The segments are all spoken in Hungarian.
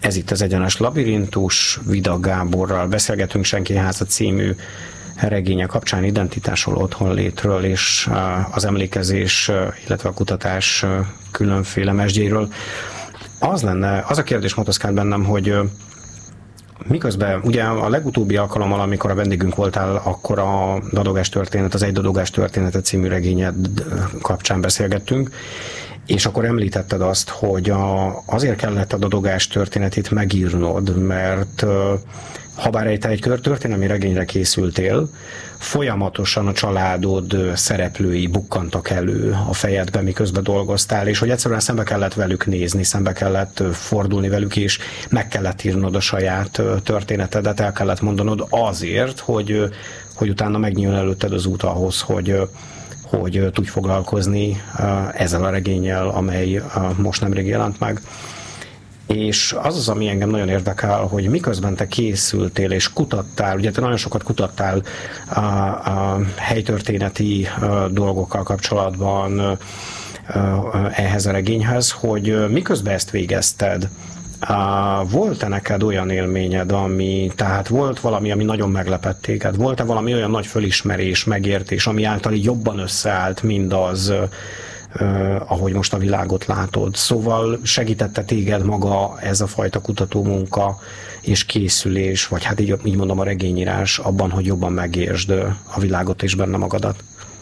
Ez itt az Egyenes Labirintus, Vida Gáborral beszélgetünk Senki háza című regénye kapcsán identitásról, otthonlétről és az emlékezés, illetve a kutatás különféle mesdjéről. Az a kérdés motoszkált bennem, hogy miközben, ugye a legutóbbi alkalommal, amikor a vendégünk voltál, akkor a Dadogás történet, az Egy Dadogás története című regényed kapcsán beszélgettünk, és akkor említetted azt, hogy azért kellett a Dadogás történetét megírnod, mert habár te egy történelmi regényre készültél, folyamatosan a családod szereplői bukkantak elő a fejedbe, miközben dolgoztál, és hogy egyszerűen szembe kellett velük nézni, szembe kellett fordulni velük, és meg kellett írnod a saját történetedet, el kellett mondanod azért, hogy utána megnyíljon előtted az út ahhoz, hogy tudj foglalkozni ezzel a regénnyel, amely most nemrég jelent meg. És az, ami engem nagyon érdekel, hogy miközben te készültél és kutattál, ugye te nagyon sokat kutattál a helytörténeti dolgokkal kapcsolatban ehhez a regényhez, hogy miközben ezt végezted, volt-e neked olyan élményed, tehát volt valami, ami nagyon meglepett téged? Volt-e valami olyan nagy fölismerés, megértés, ami által jobban összeállt mindaz, ahogy most a világot látod? Szóval segítette téged maga ez a fajta kutatómunka és készülés, vagy hát így mondom a regényírás abban, hogy jobban megértsd a világot és benne magadat?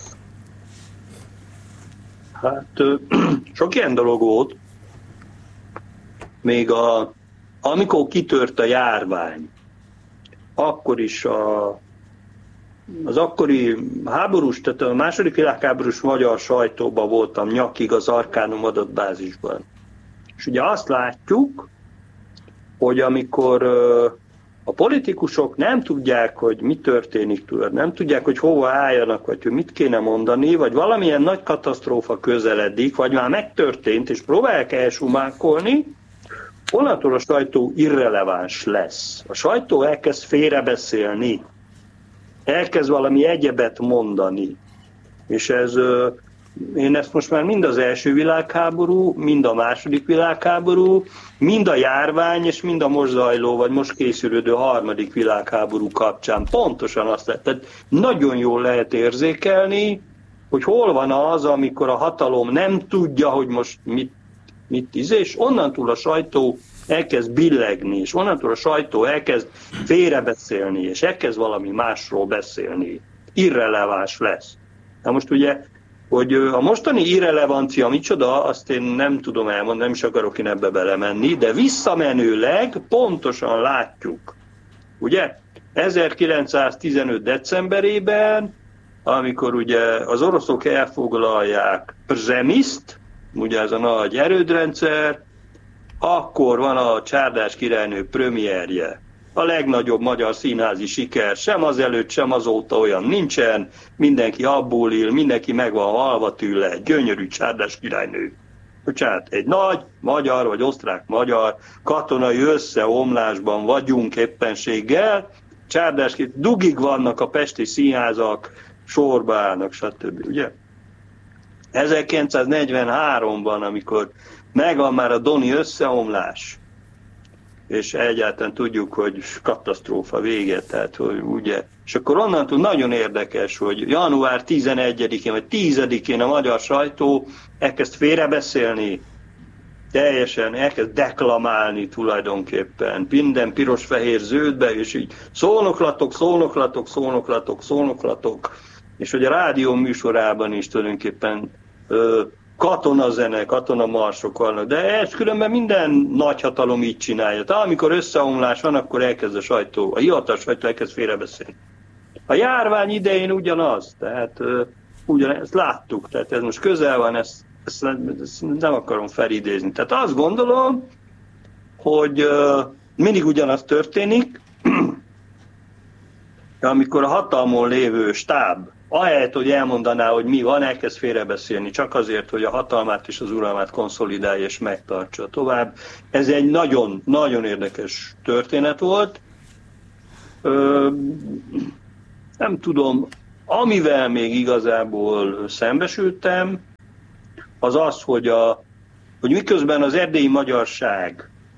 Hát sok ilyen dolog volt. Még amikor kitört a járvány, akkor is az akkori háborús, tehát a második világháborús magyar sajtóban voltam nyakig az Arcanum adatbázisban. És ugye azt látjuk, hogy amikor a politikusok nem tudják, hogy mi történik tőled, nem tudják, hogy hova álljanak, vagy hogy mit kéne mondani, vagy valamilyen nagy katasztrófa közeledik, vagy már megtörtént, és próbálják elsumákolni, onnantól a sajtó irreleváns lesz. A sajtó elkezd félrebeszélni, elkezd valami egyebet mondani. És én ezt most már mind az első világháború, mind a második világháború, mind a járvány, és mind a most zajló, vagy most készülődő harmadik világháború kapcsán pontosan azt lehet. Tehát nagyon jól lehet érzékelni, hogy hol van az, amikor a hatalom nem tudja, hogy most mit és onnantól a sajtó elkezd billegni, és onnantól a sajtó elkezd félrebeszélni, és elkezd valami másról beszélni. Irreleváns lesz. Na most ugye, hogy a mostani irrelevancia micsoda, azt én nem tudom elmondani, nem is akarok én ebbe belemenni, de visszamenőleg pontosan látjuk. Ugye 1915. decemberében, amikor ugye az oroszok elfoglalják Przemyszt, ugye ez a nagy erődrendszer, akkor van a Csárdás királynő premierje. A legnagyobb magyar színházi siker, sem azelőtt, sem azóta olyan nincsen, mindenki abból él, mindenki meg van halva tőle, gyönyörű Csárdás királynő. Bocsánat, egy nagy magyar vagy osztrák-magyar katonai összeomlásban vagyunk éppenséggel, Csárdás dugig vannak a pesti színházak, sorba állnak, stb. Ugye? 1943-ban, amikor megvan már a doni összeomlás, és egyáltalán tudjuk, hogy katasztrófa vége, tehát hogy ugye. És akkor onnantól nagyon érdekes, hogy január 11-én vagy 10-én a magyar sajtó elkezd félrebeszélni, teljesen elkezd deklamálni tulajdonképpen, minden piros-fehér-zöldbe, és így szónoklatok, és hogy a rádió műsorában is tulajdonképpen katonazene, katonamarsok vannak, de ez különben minden nagyhatalom így csinálja. Tehát amikor összeomlás van, akkor elkezd a sajtó, a hivatalos sajtó elkezd félrebeszélni. A járvány idején ugyanaz, tehát ugyanezt láttuk, tehát ez most közel van, ezt nem akarom felidézni. Tehát azt gondolom, hogy mindig ugyanaz történik, amikor a hatalmon lévő stáb ahelyett, hogy elmondaná, hogy mi van, elkezd félrebeszélni, csak azért, hogy a hatalmát és az uralmát konszolidálja és megtartsa tovább. Ez egy nagyon, nagyon érdekes történet volt. Nem tudom, amivel még igazából szembesültem, az az, hogy miközben az erdélyi magyarság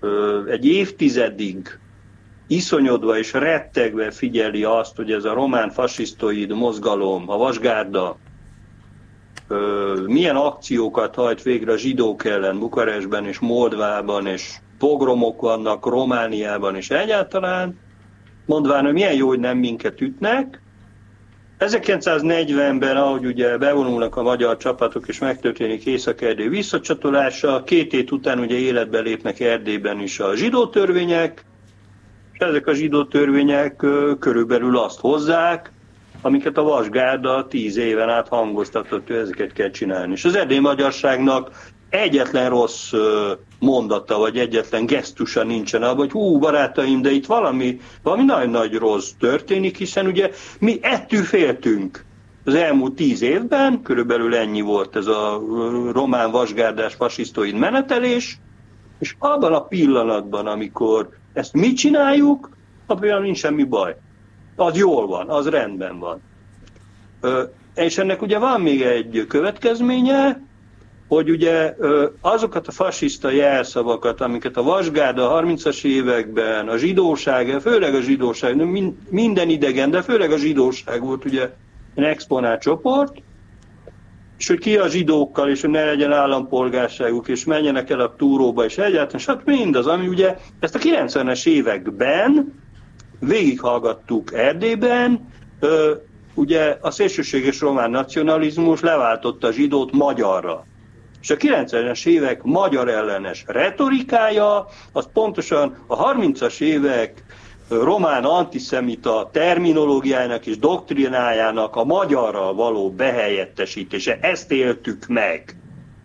egy évtizedig iszonyodva és rettegve figyeli azt, hogy ez a román fasisztoid mozgalom, a vasgárda milyen akciókat hajt végre a zsidók ellen Bukarestben és Moldvában, és pogromok vannak Romániában, és egyáltalán, mondván, hogy milyen jó, hogy nem minket ütnek. 1940-ben, ahogy ugye bevonulnak a magyar csapatok, és megtörténik Észak-Erdély visszacsatolása, 2 hét után ugye életbe lépnek Erdélyben is a zsidó törvények, és ezek a zsidó törvények körülbelül azt hozzák, amiket a vasgárda 10 éven át hangoztatott, hogy ezeket kell csinálni. És az erdélyi magyarságnak egyetlen rossz mondata, vagy egyetlen gesztusa nincsen abban, hogy hú, barátaim, de itt valami nagyon nagy rossz történik, hiszen ugye mi ettől féltünk. Az elmúlt 10 évben körülbelül ennyi volt ez a román vasgárdás fasisztoid menetelés, és abban a pillanatban, amikor ezt mi csináljuk, abban nincs semmi baj. Az jól van, az rendben van. És ennek ugye van még egy következménye, hogy ugye azokat a fasiszta jelszavakat, amiket a vasgárda a 30-as években, a zsidóság, főleg a zsidóság, minden idegen, de főleg a zsidóság volt ugye egy exponált csoport, és hogy ki a zsidókkal, és hogy ne legyen állampolgárságuk, és menjenek el a túróba, és egyáltalán, és hát mindaz, ami ugye ezt a 90-es években végighallgattuk Erdélyben, ugye a szélsőséges román nacionalizmus leváltotta a zsidót magyarra. És a 90-es évek magyar ellenes retorikája, az pontosan a 30-as évek román antiszemita terminológiájának és doktrinájának a magyarral való behelyettesítése. Ezt éltük meg.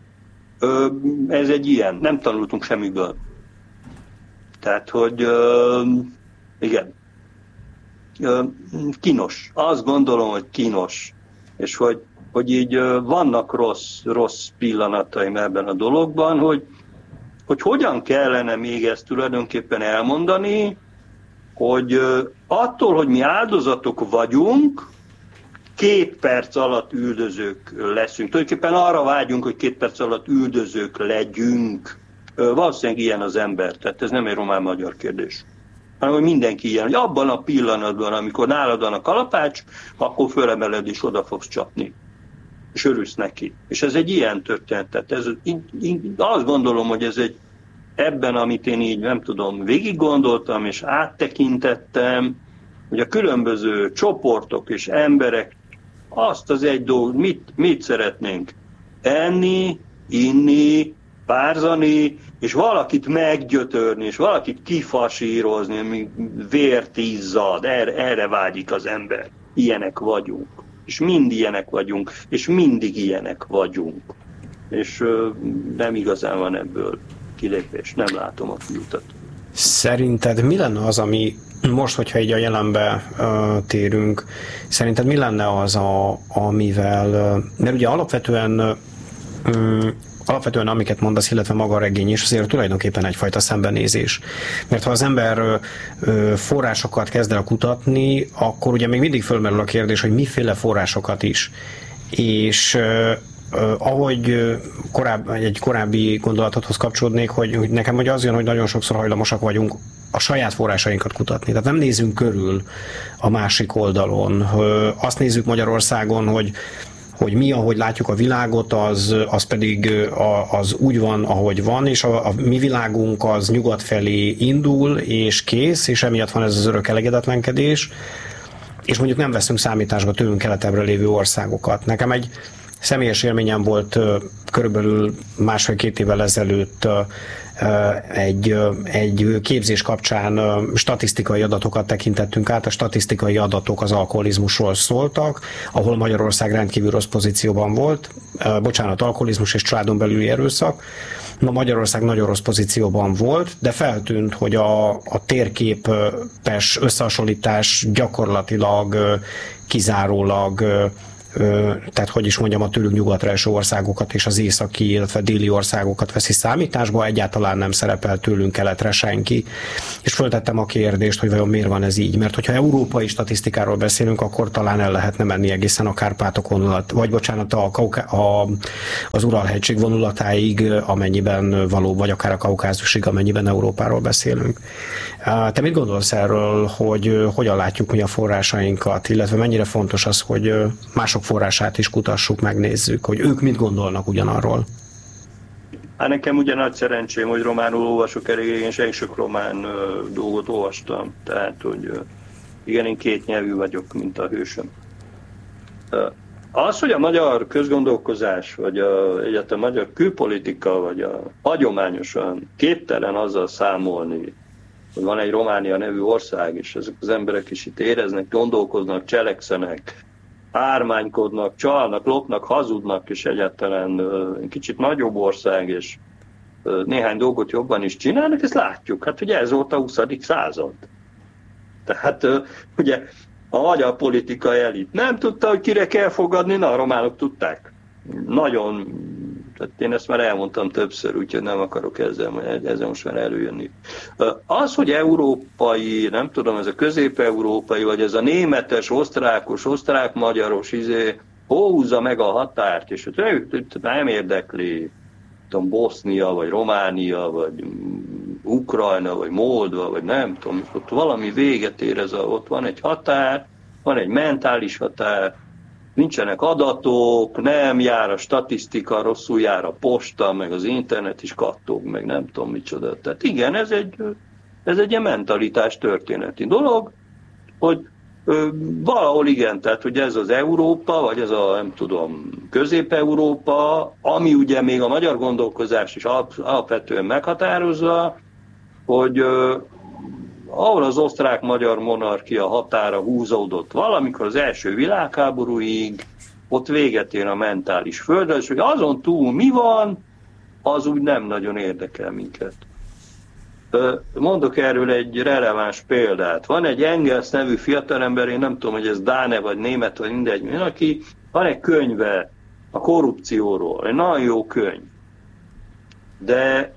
Ez egy ilyen, nem tanultunk semmiből. Tehát, hogy igen, kínos. Azt gondolom, hogy kínos. És hogy így vannak rossz pillanataim ebben a dologban, hogy hogyan kellene még ezt tulajdonképpen elmondani, hogy attól, hogy mi áldozatok vagyunk, 2 perc alatt üldözők leszünk. Tulajdonképpen arra vágyunk, hogy 2 perc alatt üldözők legyünk. Valószínűleg ilyen az ember, tehát ez nem egy román-magyar kérdés. Hanem, hogy mindenki ilyen, hogy abban a pillanatban, amikor nálad van a kalapács, akkor fölemeled és oda fogsz csapni. És örülsz neki. És ez egy ilyen történet. Tehát azt gondolom, hogy ez egy ebben, amit én így nem tudom, végig gondoltam és áttekintettem, hogy a különböző csoportok és emberek azt az egy dolgot, mit szeretnénk? Enni, inni, párzani, és valakit meggyötörni, és valakit kifasírozni, ami vért izzad, erre vágyik az ember. Ilyenek vagyunk. És mind ilyenek vagyunk, és mindig ilyenek vagyunk. És nem igazán van ebből kilépés, nem látom a kiutat. Szerinted mi lenne az, ami most, hogyha így a jelenbe térünk, szerinted mi lenne az, amivel, mert ugye alapvetően amiket mondasz, illetve maga a regény is, azért tulajdonképpen egyfajta szembenézés. Mert ha az ember forrásokat kezd el kutatni, akkor ugye még mindig fölmerül a kérdés, hogy miféle forrásokat is. És ahogy egy korábbi gondolatodhoz kapcsolódnék, hogy nekem hogy az jön, hogy nagyon sokszor hajlamosak vagyunk a saját forrásainkat kutatni. Tehát nem nézünk körül a másik oldalon. Azt nézzük Magyarországon, hogy mi, ahogy látjuk a világot, az pedig az úgy van, ahogy van, és a mi világunk az nyugat felé indul, és kész, és emiatt van ez az örök elégedetlenkedés, és mondjuk nem veszünk számításba tőlünk keletebbre lévő országokat. Nekem egy személyes élményem volt körülbelül 1,5-2 évvel ezelőtt egy képzés kapcsán statisztikai adatokat tekintettünk át. A statisztikai adatok az alkoholizmusról szóltak, ahol Magyarország rendkívül rossz pozícióban volt. Alkoholizmus és családon belüli erőszak. Ma Magyarország nagyon rossz pozícióban volt, de feltűnt, hogy a térképes összehasonlítás gyakorlatilag kizárólag tehát hogy is mondjam, a tőlük nyugatra eső országokat és az északi, illetve déli országokat veszi számításba, egyáltalán nem szerepel tőlünk keletre senki. És föltettem a kérdést, hogy vajon miért van ez így, mert hogyha európai statisztikáról beszélünk, akkor talán el lehetne menni egészen a Kárpátok vonulat, vagy bocsánat, az Ural-hegység vonulatáig, amennyiben való, vagy akár a Kaukázusig, amennyiben Európáról beszélünk. Te mit gondolsz erről, hogy hogyan látjuk mi a forrásainkat, illetve mennyire fontos az, hogy mások forrását is kutassuk, megnézzük, hogy ők mit gondolnak ugyanarról? Hát nekem ugye nagy szerencsém, hogy románul olvasok elég régen, és elég sok román dolgot olvastam. Tehát, hogy igen, én kétnyelvű vagyok, mint a hősöm. Az, hogy a magyar közgondolkozás, vagy egyáltalán a magyar külpolitika, vagy hagyományosan képtelen azzal számolni, hogy van egy Románia nevű ország, és ezek az emberek is itt éreznek, gondolkoznak, cselekszenek, ármánykodnak, csalnak, lopnak, hazudnak, és egyáltalán kicsit nagyobb ország, és néhány dolgot jobban is csinálnak, ezt látjuk. Hát ugye ez volt a 20. század. Tehát ugye a magyar politikai elit nem tudta, hogy kire kell fogadni, na a románok tudták. Nagyon, tehát én ezt már elmondtam többször, úgyhogy nem akarok ezzel most már előjönni. Az, hogy európai, nem tudom, ez a közép-európai, vagy ez a németes, osztrákos, osztrák-magyaros húzza meg a határt, és nem érdekli, tudom, Bosznia, vagy Románia, vagy Ukrajna, vagy Moldva, vagy nem tudom, ott valami véget ér ott van egy határ, van egy mentális határ, nincsenek adatok, nem jár a statisztika, rosszul jár a posta, meg az internet is kattog, meg nem tudom micsoda. Tehát igen, ez egy ilyen mentalitás történeti dolog, hogy valahol igen, tehát hogy ez az Európa, vagy ez a, nem tudom, Közép-Európa, ami ugye még a magyar gondolkozást is alapvetően meghatározza, hogy ahol az osztrák-magyar monarchia határa húzódott valamikor az első világháborúig, ott véget ér a mentális földre, és hogy azon túl mi van, az úgy nem nagyon érdekel minket. Mondok erről egy releváns példát. Van egy Engels nevű fiatalember, én nem tudom, hogy ez dáne vagy német, vagy mindegy, aki van egy könyve a korrupcióról, egy nagyon jó könyv. De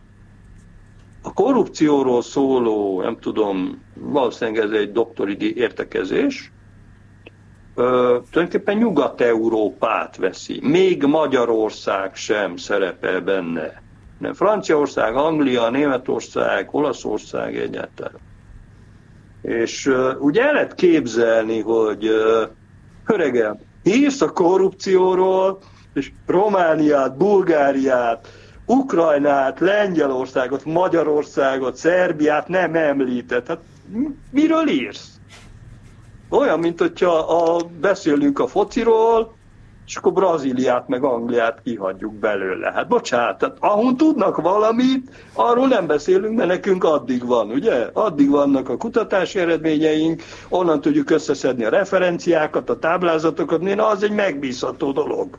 a korrupcióról szóló, nem tudom, valószínűleg ez egy doktori értekezés, tulajdonképpen Nyugat-Európát veszi. Még Magyarország sem szerepel benne. Nem Franciaország, Anglia, Németország, Olaszország egyáltalán. És ugye el lehet képzelni, hogy öregem, írsz a korrupcióról, és Romániát, Bulgáriát, Ukrajnát, Lengyelországot, Magyarországot, Szerbiát nem említett. Hát miről írsz? Olyan, mint hogyha beszélünk a fociról, és akkor Brazíliát meg Angliát kihagyjuk belőle. Hát bocsánat, tehát ahol tudnak valamit, arról nem beszélünk, mert nekünk addig van, ugye? Addig vannak a kutatási eredményeink, onnan tudjuk összeszedni a referenciákat, a táblázatokat, az egy megbízható dolog.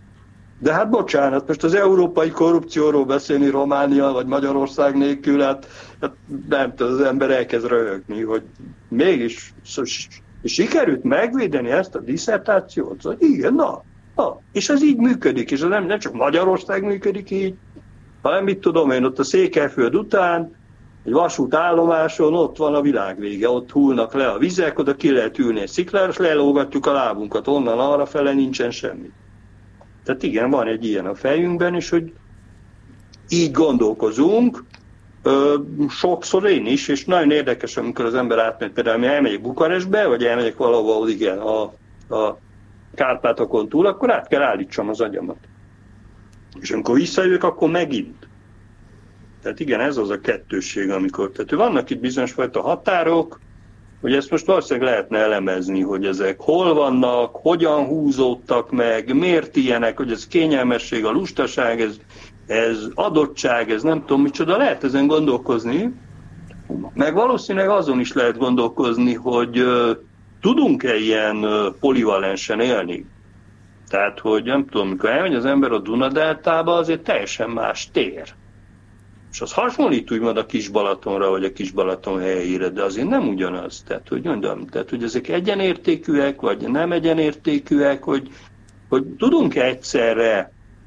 De hát bocsánat, most az európai korrupcióról beszélni Románia vagy Magyarország nélkül, hát nem tudom, az ember elkezd röhögni, hogy mégis sikerült megvédeni ezt a disszertációt. Szóval igen, és ez így működik, és ez nem csak Magyarország működik így, hanem mit tudom én, ott a Székelyföld után, egy vasútállomáson ott van a világ vége, ott hullnak le a vizek, oda ki lehet ülni egy sziklára, és lelógatjuk a lábunkat, onnan arra fele nincsen semmi. Tehát igen, van egy ilyen a fejünkben, és hogy így gondolkozunk, sokszor én is, és nagyon érdekes, amikor az ember átmegy, például elmegyek Bukarestbe, vagy elmegyek valahol, igen, a Kárpátokon túl, akkor át kell állítsam az agyamat. És amikor visszajövök, akkor megint. Tehát igen, ez az a kettősség, amikor... Tehát vannak itt bizonyos fajta határok, hogy ezt most valószínűleg lehetne elemezni, hogy ezek hol vannak, hogyan húzódtak meg, miért ilyenek, hogy ez kényelmesség, a lustaság, ez adottság, ez nem tudom micsoda, lehet ezen gondolkozni, meg valószínűleg azon is lehet gondolkozni, hogy tudunk-e ilyen polivalensen élni. Tehát, hogy nem tudom, amikor elmegy az ember a Duna-deltába, azért teljesen más tér. És az hasonlít úgymond a Kis-Balatonra, vagy a Kis-Balaton helyére, de azért nem ugyanaz. Tehát, hogy mondjam, hogy ezek egyenértékűek, vagy nem egyenértékűek, hogy hogy tudunk egyszerre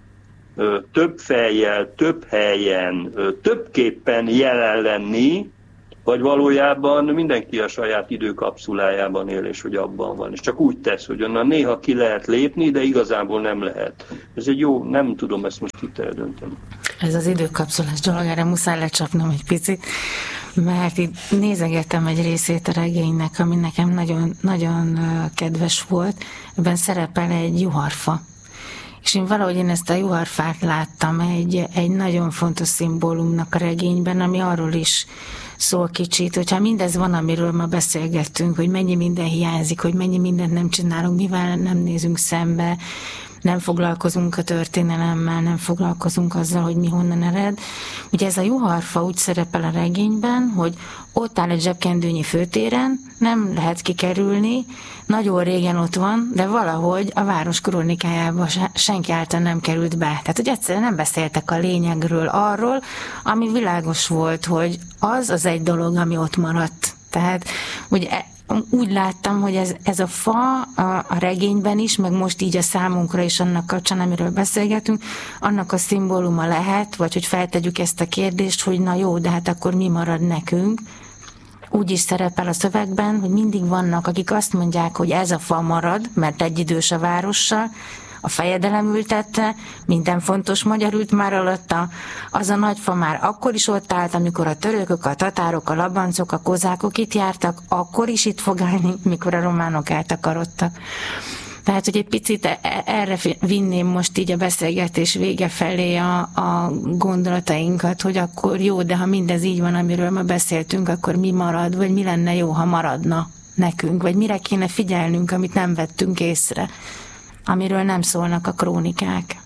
több fejjel, több helyen, többképpen jelen lenni, vagy valójában mindenki a saját időkapszulájában él, és hogy abban van. És csak úgy tesz, hogy onnan néha ki lehet lépni, de igazából nem lehet. Ez egy jó, nem tudom ezt most itt eldönteni. Ez az időkapszulás dolog, erre muszáj lecsapnom egy picit, mert itt nézegettem egy részét a regénynek, ami nekem nagyon, nagyon kedves volt. Ebben szerepel egy juharfa. És én ezt a juharfát láttam egy nagyon fontos szimbólumnak a regényben, ami arról is szól kicsit, hogyha mindez van, amiről ma beszélgettünk, hogy mennyi minden hiányzik, hogy mennyi mindent nem csinálunk, mivel nem nézünk szembe, nem foglalkozunk a történelemmel, nem foglalkozunk azzal, hogy mi honnan ered. Ugye ez a juharfa úgy szerepel a regényben, hogy ott áll egy zsebkendőnyi főtéren, nem lehet kikerülni, nagyon régen ott van, de valahogy a város krónikájába senki által nem került be. Tehát, hogy egyszerűen nem beszéltek a lényegről, arról, ami világos volt, hogy az egy dolog, ami ott maradt. Tehát, ugye úgy láttam, hogy ez a fa a regényben is, meg most így a számunkra is annak kapcsán, amiről beszélgetünk, annak a szimbóluma lehet, vagy hogy feltegyük ezt a kérdést, hogy na jó, de hát akkor mi marad nekünk. Úgy is szerepel a szövegben, hogy mindig vannak, akik azt mondják, hogy ez a fa marad, mert egyidős a várossal, a fejedelem ültette, minden fontos magyar ült már alatta, az a nagy fa már akkor is ott állt, amikor a törökök, a tatárok, a labancok, a kozákok itt jártak, akkor is itt fog állni, mikor a románok eltakarodtak. Tehát, hogy egy picit erre vinném most így a beszélgetés vége felé a gondolatainkat, hogy akkor jó, de ha mindez így van, amiről ma beszéltünk, akkor mi marad, vagy mi lenne jó, ha maradna nekünk, vagy mire kéne figyelnünk, amit nem vettünk észre, amiről nem szólnak a krónikák.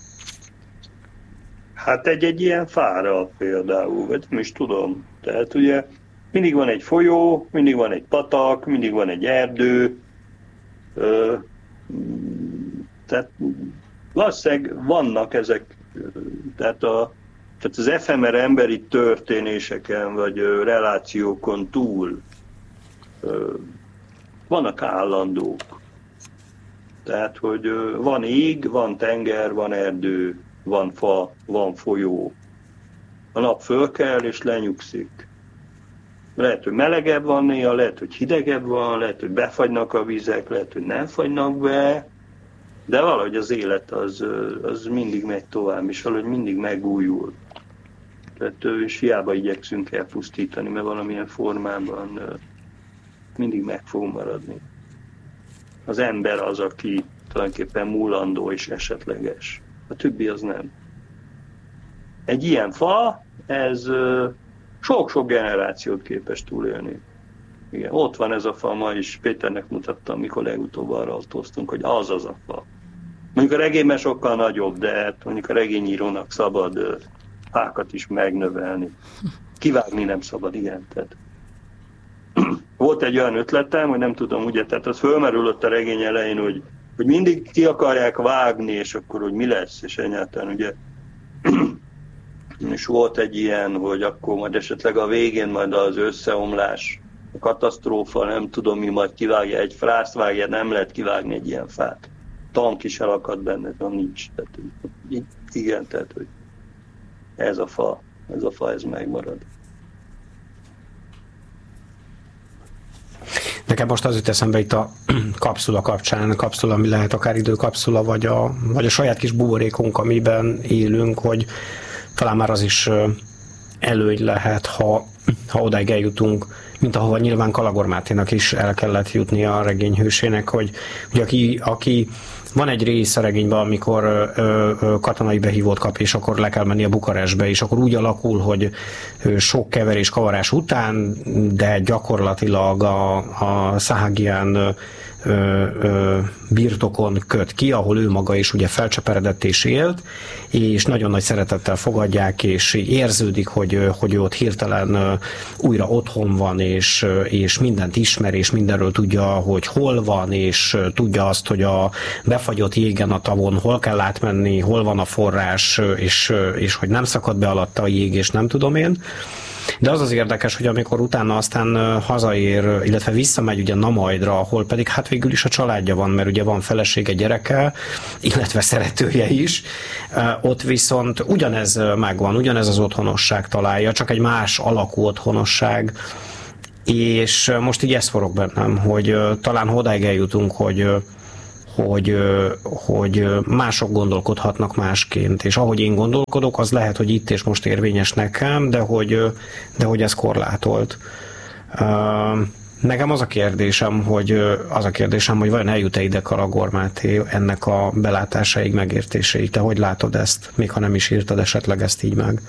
Hát egy ilyen fára például, vagy nem is tudom. Tehát ugye mindig van egy folyó, mindig van egy patak, mindig van egy erdő, tehát valószínűleg vannak ezek, tehát az efemer emberi történéseken, vagy relációkon túl vannak állandók. Tehát, hogy van ég, van tenger, van erdő, van fa, van folyó. A nap fölkel és lenyugszik. Lehet, hogy melegebb van néha, lehet, hogy hidegebb van, lehet, hogy befagynak a vizek, lehet, hogy nem fagynak be, de valahogy az élet az mindig megy tovább, és valahogy mindig megújul. Tehát és hiába igyekszünk elpusztítani, mert valamilyen formában mindig meg fog maradni. Az ember az, aki tulajdonképpen múlandó és esetleges. A többi az nem. Egy ilyen fa, ez sok-sok generációt képes túlélni. Igen, ott van ez a fa, ma is Péternek mutattam, mikor legutóbb arra autóztunk, hogy az a fa. Mondjuk a regényben sokkal nagyobb, de mondjuk a regényírónak szabad fákat is megnövelni. Kivágni nem szabad, igen. Tehát. Volt egy olyan ötletem, hogy nem tudom, ugye, tehát az fölmerült a regény elején, hogy mindig ki akarják vágni, és akkor, hogy mi lesz, és egyáltalán ugye, és volt egy ilyen, hogy akkor majd esetleg a végén majd az összeomlás, a katasztrófa, nem tudom mi, majd kivágja, egy frászt vágja, nem lehet kivágni egy ilyen fát. Tank is elakad benne, de nincs. Tehát, igen, tehát, hogy ez a fa, ez megmarad. Nekem most az jut eszembe itt a kapszula kapcsán, kapszula, ami lehet akár időkapszula, vagy a saját kis buborékunk, amiben élünk, hogy talán már az is előny lehet, ha odáig eljutunk, mint ahova nyilván Kalagor Máténak is el kellett jutni a regényhősének, hogy aki van egy rész a regényben, amikor katonai behívót kap, és akkor le kell menni a Bukarestbe, és akkor úgy alakul, hogy sok keverés, kavarás után, de gyakorlatilag a Szahagian birtokon köt ki, ahol ő maga is ugye felcseperedett és élt, és nagyon nagy szeretettel fogadják, és érződik, hogy ő ott hirtelen újra otthon van, és mindent ismer, és mindenről tudja, hogy hol van, és tudja azt, hogy a befagyott jégen a tavon hol kell átmenni, hol van a forrás, és hogy nem szakad be alatta a jég, és nem tudom én. De az érdekes, hogy amikor utána aztán hazaér, illetve visszamegy ugye Namajdra, ahol pedig hát végül is a családja van, mert ugye van felesége, gyereke, illetve szeretője is, ott viszont ugyanez megvan, ugyanez az otthonosság találja, csak egy más alakú otthonosság, és most így ez forog bennem, hogy talán odáig eljutunk, hogy mások gondolkodhatnak másként, és ahogy én gondolkodok, az lehet, hogy itt és most érvényes nekem, de hogy ez korlátolt. Nekem az a kérdésem, hogy vajon eljut-e ide Karagor Máté ennek a belátásaig, megértéséig? Te hogy látod ezt, még ha nem is írtad esetleg ezt így meg?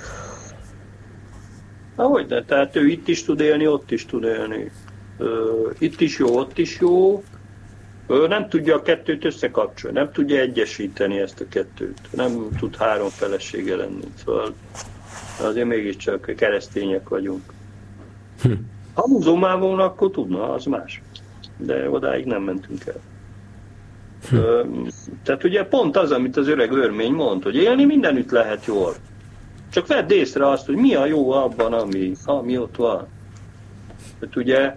Ahogy de, tehát ő itt is tud élni, ott is tud élni. Itt is jó, ott is jó. Ő nem tudja a kettőt összekapcsolni, nem tudja egyesíteni ezt a kettőt. Nem tud három felesége lenni. Szóval azért mégiscsak keresztények vagyunk. Ha muzulmán volna, akkor tudna, az más. De odáig nem mentünk el. Tehát ugye pont az, amit az öreg örmény mond, hogy élni mindenütt lehet jól. Csak vedd észre azt, hogy mi a jó abban, ami ott van. Tehát ugye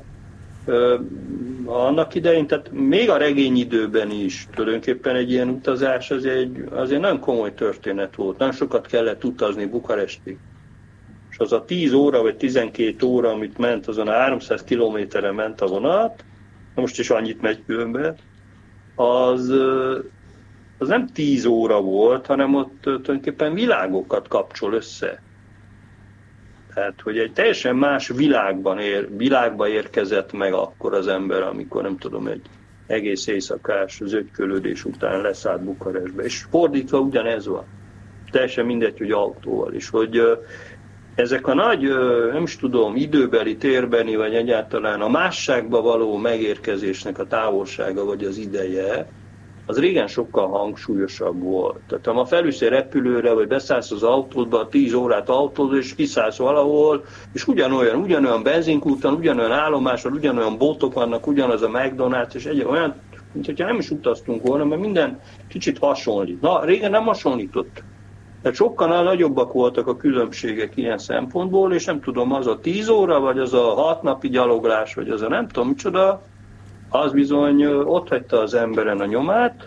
annak idején, tehát még a regényidőben is tulajdonképpen egy ilyen utazás azért nagyon komoly történet volt. Nagyon sokat kellett utazni Bukarestig. És az a 10 óra vagy 12 óra, amit ment, azon a 300 kilométerre ment a vonat, most is annyit megy különben, az nem 10 óra volt, hanem ott tulajdonképpen világokat kapcsol össze. Tehát, hogy egy teljesen más világba érkezett meg akkor az ember, amikor nem tudom, egy egész éjszakás zögykölődés után leszállt Bukarestbe. És fordítva ugyanez van. Teljesen mindegy, hogy autóval is. Hogy ezek a nagy, nem is tudom, időbeli, térbeni, vagy egyáltalán a másságba való megérkezésnek a távolsága, vagy az ideje, az régen sokkal hangsúlyosabb volt. Tehát ha ma felülsz egy repülőre, vagy beszállsz az autódba, 10 órát autódba, és kiszállsz valahol, és ugyanolyan benzinkúton, ugyanolyan állomáson, ugyanolyan boltok vannak, ugyanaz a McDonald's, és olyan, mint hogyha nem is utaztunk volna, mert minden kicsit hasonlít. Na, régen nem hasonlított. Tehát sokkal nagyobbak voltak a különbségek ilyen szempontból, és nem tudom, az a 10 óra, vagy az a 6 napi gyaloglás, vagy az a nem tudom micsoda, az bizony ott hagyta az emberen a nyomát,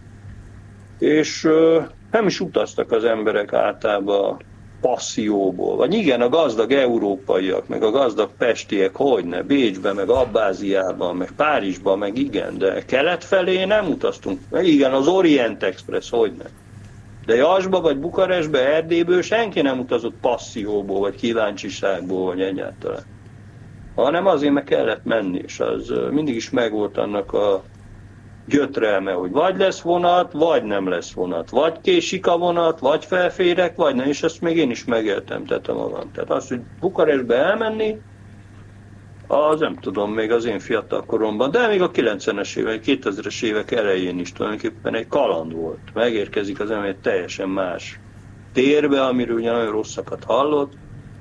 és nem is utaztak az emberek általában passzióból. Vagy igen, a gazdag európaiak, meg a gazdag pestiek, hogyne, Bécsben, meg Abbáziában, meg Párizsban, meg igen, de kelet felé nem utaztunk. Meg igen, az Orient Express, hogyne. De Jasba vagy Bukarestbe, Erdélyből senki nem utazott passzióból, vagy kíváncsiságból, vagy egyáltalán. Hanem azért meg kellett menni, és az mindig is megvolt annak a gyötrelme, hogy vagy lesz vonat, vagy nem lesz vonat. Vagy késik a vonat, vagy felférek, vagy nem, és ezt még én is megéltem, tettem magam. Tehát az, hogy Bukarestbe elmenni, az nem tudom, még az én fiatal koromban, de még a 90-es évek, 2000-es évek elején is tulajdonképpen egy kaland volt. Megérkezik az ember egy teljesen más térbe, amiről ugye nagyon rosszakat hallott,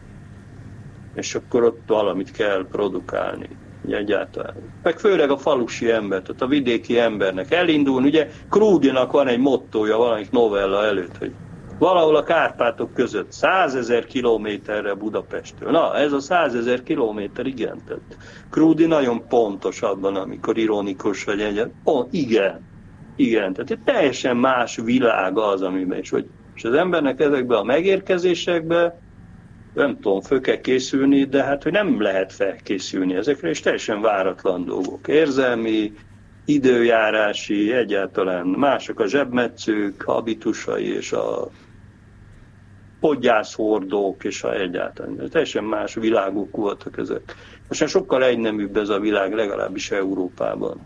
és akkor ott valamit kell produkálni, ugye egyáltalán. Meg főleg a falusi ember, tehát a vidéki embernek elindulni, ugye Krúdinak van egy mottója valamelyik novella előtt, hogy valahol a Kárpátok között 100 000 kilométerre Budapesttől. Na, ez a 100 000 kilométer, igen. Tehát Krúdi nagyon pontos abban, amikor ironikus vagy egyáltalán. Igen. Tehát egy teljesen más világ az, amiben is. És az embernek ezekben a megérkezésekben nem tudom, föl kell készülni, de hát, hogy nem lehet felkészülni ezekre, és teljesen váratlan dolgok. Érzelmi, időjárási, egyáltalán mások a zsebmetszők, habitusai, és a podgyászhordók, és egyáltalán. Teljesen más világok voltak ezek. Most sokkal egyneműbb ez a világ, legalábbis Európában.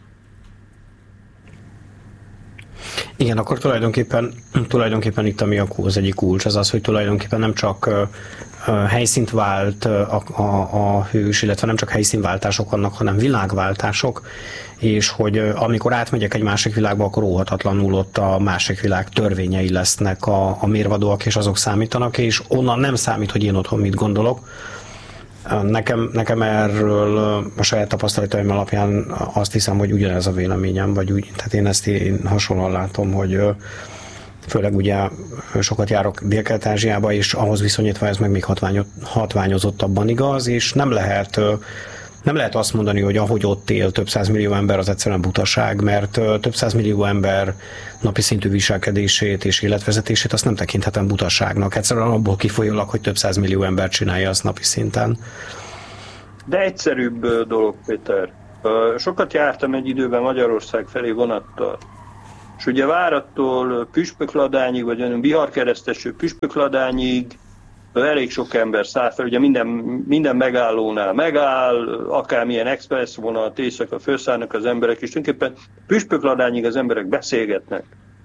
Igen, akkor tulajdonképpen itt ami az egyik kulcs, az, hogy tulajdonképpen nem csak helyszínt vált a hős, illetve nem csak helyszínváltások vannak, hanem világváltások, és hogy amikor átmegyek egy másik világba, akkor óhatatlanul ott a másik világ törvényei lesznek a mérvadóak, és azok számítanak, és onnan nem számít, hogy én otthon mit gondolok. Nekem erről a saját tapasztalataim alapján azt hiszem, hogy ugyanez a véleményem, vagy úgy, tehát én ezt hasonlóan látom, főleg ugye sokat járok Dél-Kelet-Ázsiába, és ahhoz viszonyítva ez meg még hatványozottabban igaz, és nem lehet azt mondani, hogy ahogy ott él több százmillió ember, az egyszerűen butaság, mert több százmillió ember napi szintű viselkedését és életvezetését azt nem tekinthetem butaságnak. Egyszerűen abból kifolyólag, hogy több százmillió ember csinálja azt napi szinten. De egyszerűbb dolog, Péter. Sokat jártam egy időben Magyarország felé vonattal, és ugye Váradtól Püspökladányig, vagy Bihar-Keresztesről Püspökladányig elég sok ember száll fel, ugye minden megállónál megáll, akármilyen express vonat, éjszaka felszállnak az emberek, és tulajdonképpen Püspökladányig az emberek beszélgetnek.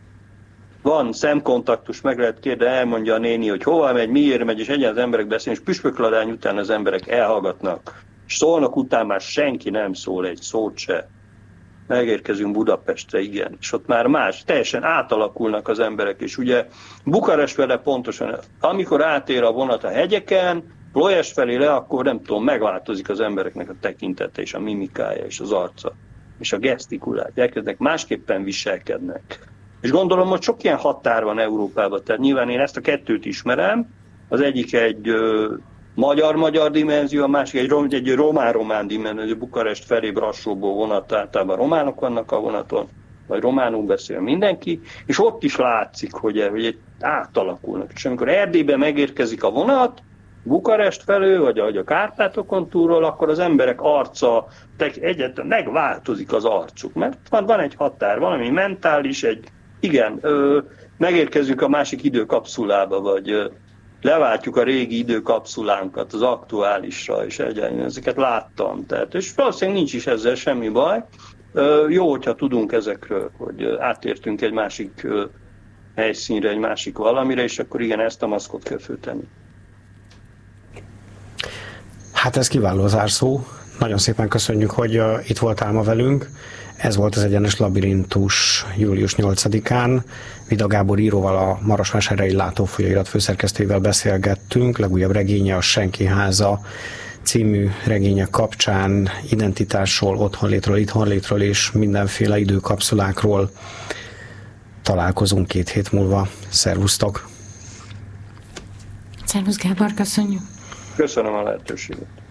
Van szemkontaktus, meg lehet kérdezni, elmondja a néni, hogy hova megy, miért megy, és egyen az emberek beszélnek, és Püspökladány után az emberek elhallgatnak. És szólnak után már senki nem szól egy szót se. Megérkezünk Budapestre, igen, és ott már más, teljesen átalakulnak az emberek, és ugye Bukarest fele pontosan, amikor átér a vonat a hegyeken, Ploiest felé le, akkor nem tudom, megváltozik az embereknek a tekintete, és a mimikája, és az arca, és a gesztikulát, elkezdnek másképpen viselkednek. És gondolom, hogy sok ilyen határ van Európában, tehát nyilván én ezt a kettőt ismerem, az egyik egy magyar-magyar dimenzió, a másik egy román-román dimenzió, Bukarest felé Brassóból vonat, általában románok vannak a vonaton, vagy románul beszél mindenki, és ott is látszik, hogy átalakulnak. És amikor Erdélyben megérkezik a vonat, Bukarest felől, vagy a Kárpátokon túlról, akkor az emberek arca, egyáltalán megváltozik az arcuk, mert van egy határ, valami mentális, megérkezünk a másik időkapszulába, vagy leváltjuk a régi időkapszulánkat az aktuálisra, és ezeket láttam. Tehát, és valószínűleg nincs is ezzel semmi baj. Jó, hogyha tudunk ezekről, hogy átértünk egy másik helyszínre, egy másik valamire, és akkor igen, ezt a maszkot kell föltenni. Hát ez kiváló zárszó. Nagyon szépen köszönjük, hogy itt voltál ma velünk. Ez volt az Egyenes Labirintus július 8-án. Vida Gábor íróval, a Marosvásárhelyi Látófolyarat főszerkesztőjével beszélgettünk. Legújabb regénye, a Senki háza című regénye kapcsán identitásról, otthonlétről, itthonlétről és mindenféle időkapszulákról. Találkozunk 2 hét múlva. Szervusztok! Szervusz Gábor, köszönjük! Köszönöm a lehetőséget!